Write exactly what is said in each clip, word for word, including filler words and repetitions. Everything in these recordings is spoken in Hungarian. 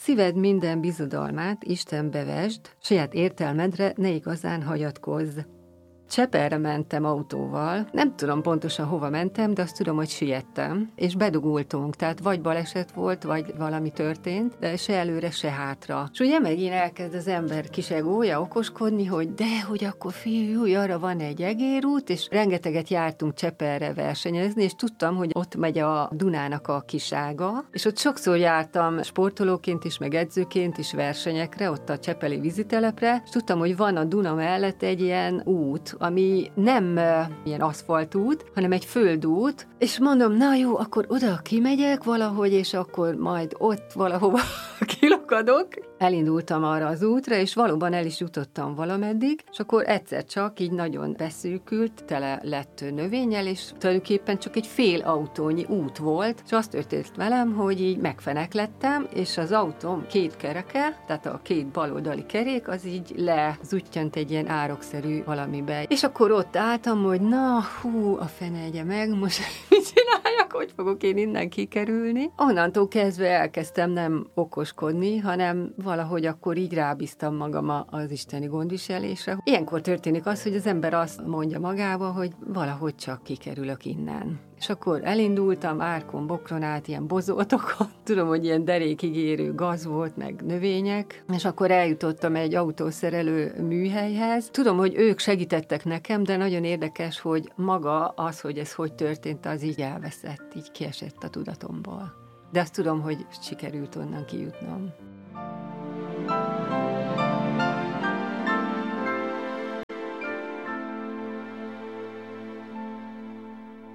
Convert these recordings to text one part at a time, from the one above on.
szíved minden bizodalmát Istenbe vesd, saját értelmedre ne igazán hagyatkozz. Cseperre mentem autóval, nem tudom pontosan hova mentem, de azt tudom, hogy siettem, és bedugultunk, tehát vagy baleset volt, vagy valami történt, de se előre, se hátra. És ugye megint elkezd az ember kis egója okoskodni, hogy de, hogy akkor fiú, arra van egy egérút, és rengeteget jártunk Cseperre versenyezni, és tudtam, hogy ott megy a Dunának a kisága, és ott sokszor jártam sportolóként is, meg edzőként is versenyekre, ott a csepeli vízitelepre, és tudtam, hogy van a Duna mellett egy ilyen út, ami nem uh, ilyen aszfaltút, hanem egy földút, és mondom, na jó, akkor oda kimegyek valahogy, és akkor majd ott valahova kilakadok. Elindultam arra az útra, és valóban el is jutottam valameddig, és akkor egyszer csak így nagyon beszűkült, tele lett növényel, és tulajdonképpen csak egy fél autónyi út volt, és azt történt velem, hogy így megfeneklettem, és az autóm két kereke, tehát a két baloldali kerék, az így lezuttyant egy ilyen árokszerű valamibe. És akkor ott álltam, hogy na, hú, a fene egye meg, most mit csináljak, hogy fogok én innen kikerülni? Onnantól kezdve elkezdtem nem okoskodni, hanem valahogy akkor így rábíztam magam az isteni gondviselésre. Ilyenkor történik az, hogy az ember azt mondja magába, hogy valahogy csak kikerülök innen. És akkor elindultam árkon, bokron át, ilyen bozótokon. Tudom, hogy ilyen derékig érő gaz volt, meg növények. És akkor eljutottam egy autószerelő műhelyhez. Tudom, hogy ők segítettek nekem, de nagyon érdekes, hogy maga az, hogy ez hogy történt, az így elveszett, így kiesett a tudatomból. De azt tudom, hogy sikerült onnan kijutnom.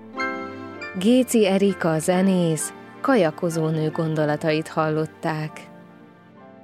Géci Erika zenész, kajakozónő gondolatait hallották.